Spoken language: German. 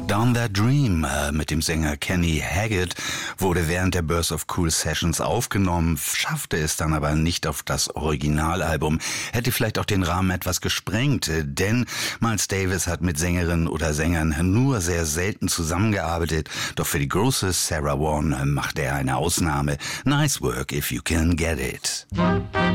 Down That Dream mit dem Sänger Kenny Haggett wurde während der Birth of Cool Sessions aufgenommen, schaffte es dann aber nicht auf das Originalalbum, hätte vielleicht auch den Rahmen etwas gesprengt, denn Miles Davis hat mit Sängerinnen oder Sängern nur sehr selten zusammengearbeitet, doch für die große Sarah Vaughan machte er eine Ausnahme. Nice work if you can get it.